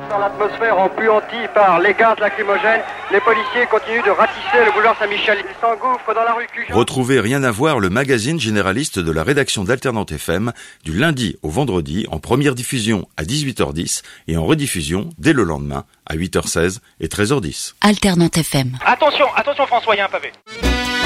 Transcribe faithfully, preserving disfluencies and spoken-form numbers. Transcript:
Dans l'atmosphère empuantie par les gaz lacrymogènes, les policiers continuent de ratisser le boulevard Saint-Michel. Ils s'engouffrent dans la rue Cujan. Retrouvez Rien à voir, le magazine généraliste de la rédaction d'Alternante F M, du lundi au vendredi, en première diffusion à dix-huit heures dix et en rediffusion dès le lendemain à huit heures seize et treize heures dix. Alternante F M. Attention, attention François, il y a un pavé.